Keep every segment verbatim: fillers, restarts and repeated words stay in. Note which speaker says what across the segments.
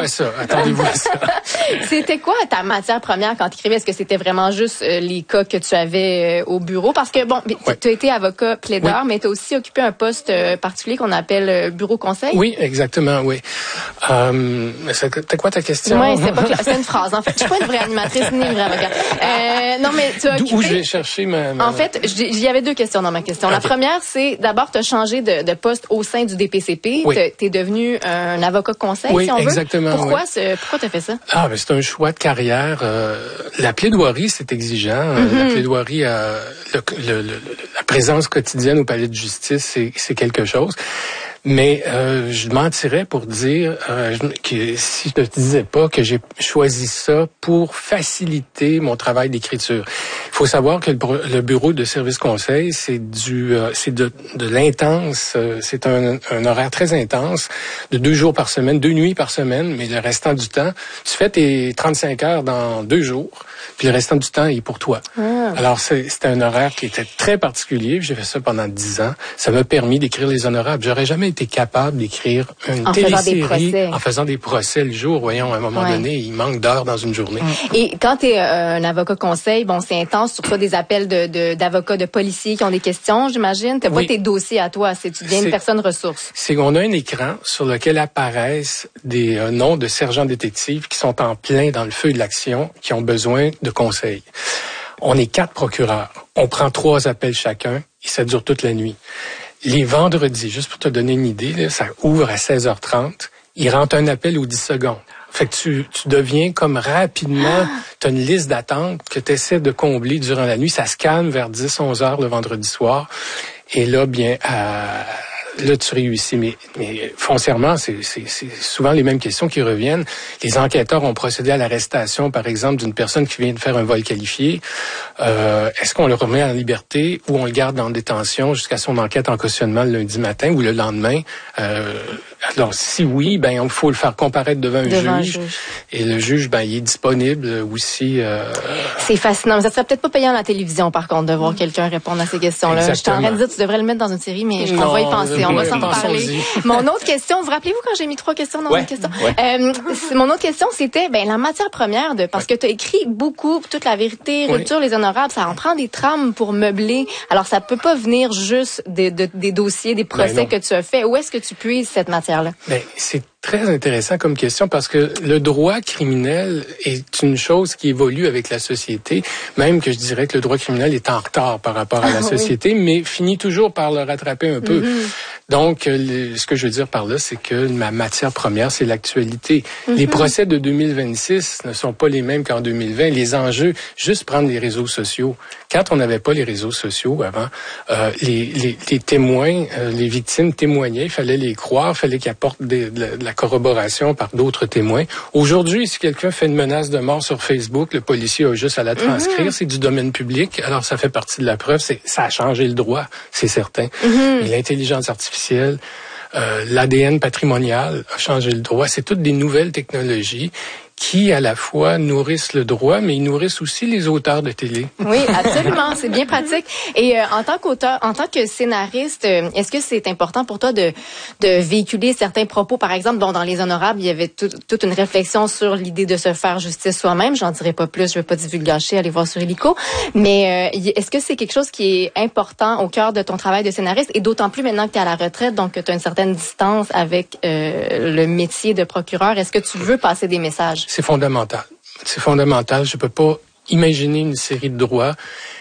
Speaker 1: à ça. Attendez-vous à ça.
Speaker 2: C'était quoi ta matière première quand tu écrivais? Est-ce que c'était vraiment juste euh, les cas que tu avais euh, au bureau? Parce que, bon, ouais. tu as été avocat plaideur, oui. mais tu as aussi occupé un poste euh, particulier qu'on appelle euh, bureau conseil.
Speaker 1: Oui, exactement, oui. Euh, c'était quoi ta question?
Speaker 2: Oui, c'est pas clair. C'est une phrase. En fait, je suis pas une vraie animatrice ni une vraie avocate. Euh, non, mais tu as occupé...
Speaker 1: D'où je vais chercher ma... ma...
Speaker 2: En fait, il y avait deux questions dans ma question. Okay. La première, c'est d'abord, tu as changé de, de poste au sein du D P C P. Oui. Tu es devenu un avocat conseil,
Speaker 1: oui,
Speaker 2: si on veut.
Speaker 1: Exactement,
Speaker 2: Pourquoi,
Speaker 1: oui.
Speaker 2: ce, pourquoi tu as fait ça?
Speaker 1: Ah, ben c'est un choix de carrière. Euh, la plaidoirie, c'est exigeant. Mm-hmm. La plaidoirie, euh, le, le, le, la présence quotidienne au palais de justice, c'est, c'est quelque chose. Mais euh, je mentirais pour dire euh, que si je ne te disais pas que j'ai choisi ça pour faciliter mon travail d'écriture. Il faut savoir que le, le bureau de service conseil, c'est du, euh, c'est de, de l'intense. Euh, c'est un, un horaire très intense, de deux jours par semaine, deux nuits par semaine, mais le restant du temps, tu fais tes trente-cinq heures dans deux jours. Puis le restant du temps est pour toi. Ah. Alors, c'est, c'était un horaire qui était très particulier. J'ai fait ça pendant dix ans. Ça m'a permis d'écrire les honorables. J'aurais jamais été capable d'écrire une
Speaker 2: en
Speaker 1: télésérie
Speaker 2: faisant des procès.
Speaker 1: en faisant des procès le jour. Voyons, à un moment ouais. donné, il manque d'heures dans une journée.
Speaker 2: Et quand tu es euh, un avocat conseil, bon, c'est intense. Tu reçois des appels de, de, d'avocats, de policiers qui ont des questions, j'imagine. Tu n'as oui. pas tes dossiers à toi. C'est, tu deviens une personne ressource.
Speaker 1: C'est qu'on a un écran sur lequel apparaissent des euh, noms de sergents détectives qui sont en plein dans le feu de l'action, qui ont besoin de conseils. On est quatre procureurs. On prend trois appels chacun et ça dure toute la nuit. Les vendredis, juste pour te donner une idée, là, ça ouvre à seize heures trente. Il rentre un appel aux dix secondes. Fait que tu, tu deviens comme rapidement, tu as une liste d'attente que tu essaies de combler durant la nuit. Ça se calme vers dix, onze heures le vendredi soir. Et là, bien, à... là, tu réussis. Mais, mais foncièrement, c'est, c'est, c'est souvent les mêmes questions qui reviennent. Les enquêteurs ont procédé à l'arrestation, par exemple, d'une personne qui vient de faire un vol qualifié. Euh, est-ce qu'on le remet en liberté ou on le garde en détention jusqu'à son enquête en cautionnement le lundi matin ou le lendemain? Euh, alors, si oui, ben il faut le faire comparaître devant un
Speaker 2: devant
Speaker 1: juge.
Speaker 2: Un juge.
Speaker 1: Et le juge, ben il est disponible aussi. Euh...
Speaker 2: C'est fascinant. Mais ça serait peut-être pas payant à la télévision, par contre, de voir quelqu'un répondre à ces questions-là. Exactement. Je suis en train de dire, tu devrais le mettre dans une série, mais je, on va y penser. On va s'en parler. Mon autre question, vous rappelez-vous quand j'ai mis trois questions dans
Speaker 1: ouais,
Speaker 2: une question?
Speaker 1: Ouais.
Speaker 2: Euh, mon autre question, c'était ben la matière première, de parce ouais. que tu as écrit beaucoup, toute la vérité, rupture, ouais. les honorables, ça en prend des trames pour meubler. Alors, ça peut pas venir juste des, de, des dossiers, des procès ben que tu as fait. Où est-ce que tu puises cette matière-là?
Speaker 1: Ben, c'est très intéressant comme question parce que le droit criminel est une chose qui évolue avec la société, même que je dirais que le droit criminel est en retard par rapport à la société, oui. mais finit toujours par le rattraper un peu. Mm-hmm. Donc, le, ce que je veux dire par là, c'est que ma matière première, c'est l'actualité. Mm-hmm. Les procès de deux mille vingt-six ne sont pas les mêmes qu'en deux mille vingt. Les enjeux, juste prendre les réseaux sociaux. Quand on n'avait pas les réseaux sociaux avant, euh, les, les, les témoins, euh, les victimes témoignaient, il fallait les croire, il fallait qu'ils apportent des, de, la, de la corroboration par d'autres témoins. Aujourd'hui, si quelqu'un fait une menace de mort sur Facebook, le policier a juste à la transcrire, mm-hmm. c'est du domaine public, alors ça fait partie de la preuve, c'est, ça a changé le droit, c'est certain. Mm-hmm. Et l'intelligence artificielle, euh, l'A D N patrimonial a changé le droit, c'est toutes des nouvelles technologies qui, à la fois, nourrissent le droit, mais ils nourrissent aussi les auteurs de télé.
Speaker 2: Oui, absolument. C'est bien pratique. Et euh, en tant qu'auteur, en tant que scénariste, euh, est-ce que c'est important pour toi de, de véhiculer certains propos? Par exemple, bon, dans Les Honorables, il y avait tout, toute une réflexion sur l'idée de se faire justice soi-même. J'en dirai pas plus, je vais pas divulgacher, allez voir sur Illico. Mais euh, est-ce que c'est quelque chose qui est important au cœur de ton travail de scénariste? Et d'autant plus maintenant que tu es à la retraite, donc que tu as une certaine distance avec euh, le métier de procureur. Est-ce que tu veux passer des messages?
Speaker 1: C'est fondamental. C'est fondamental. Je peux pas imaginer une série de droits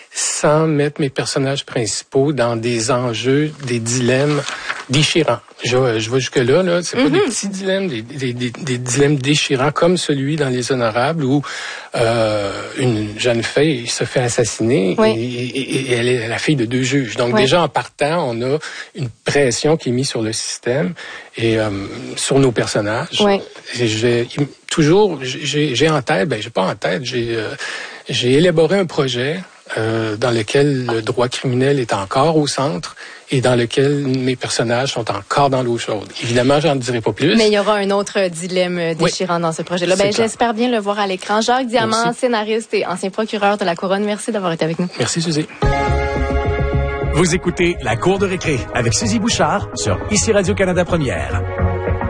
Speaker 1: sans mettre mes personnages principaux dans des enjeux, des dilemmes déchirants. Je, je vais jusque-là, là. C'est mm-hmm. pas des petits dilemmes, des, des, des, des dilemmes déchirants comme celui dans Les Honorables où euh, une jeune fille se fait assassiner oui. et, et, et elle est la fille de deux juges. Donc oui. déjà en partant, on a une pression qui est mise sur le système et euh, sur nos personnages. Oui. Et je vais toujours, j'ai, j'ai en tête, ben j'ai pas en tête, j'ai, euh, j'ai élaboré un projet euh, dans lequel le droit criminel est encore au centre et dans lequel mes personnages sont encore dans l'eau chaude. Évidemment, j'en dirai pas plus.
Speaker 2: Mais il y aura un autre dilemme déchirant oui. dans ce projet-là. Ben, j'espère bien le voir à l'écran. Jacques Diamant, merci. Scénariste et ancien procureur de la Couronne. Merci d'avoir été avec nous.
Speaker 1: Merci, Suzy.
Speaker 3: Vous écoutez La Cour de récré avec Suzy Bouchard sur Ici Radio-Canada Première.